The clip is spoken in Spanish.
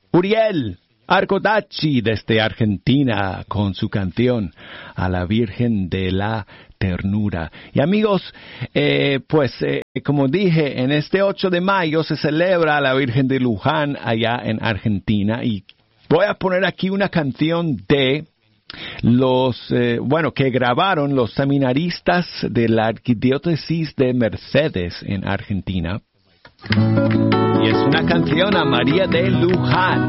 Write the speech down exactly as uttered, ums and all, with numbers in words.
Uriel Arcodachi desde Argentina con su canción A la Virgen de la Ternura. Y amigos, eh, pues eh, como dije, en este ocho de mayo se celebra a la Virgen de Luján allá en Argentina y voy a poner aquí una canción de los, eh, bueno, que grabaron los seminaristas de la Arquidiócesis de Mercedes en Argentina. Y es una canción a María de Luján.